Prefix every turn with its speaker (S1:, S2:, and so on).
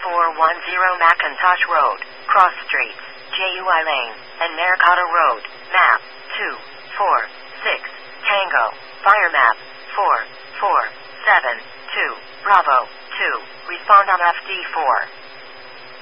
S1: 3410 McIntosh Road, Cross Streets, JUI Lane, and Maricata Road. Map 246 Tango. Fire map 4472 Bravo 2. Respond on FD4.